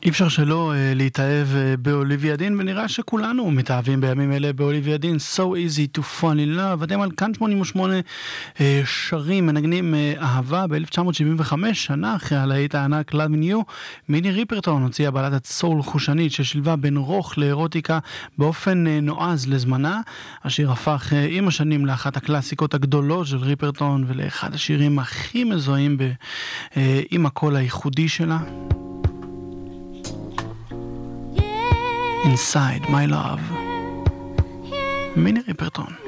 אי אפשר שלא להתאהב באוליביה דין, ונראה שכולנו מתאהבים בימים אלה באוליביה דין. So easy to fall in love. אתם על כאן 88 שרים, מנגנים אהבה. ב-1975, שנה אחרי הלהיט הענק Love Me You, מיני ריפרטון הוציאה בלדת סול חושנית ששילבה בין רוך לאירוטיקה באופן נועז לזמנה. השיר הפך עם השנים לאחת הקלאסיקות הגדולות של ריפרטון, ולאחד השירים הכי מזוהים עם הקול הייחודי שלה. Inside My Love, מיני ריפרטון.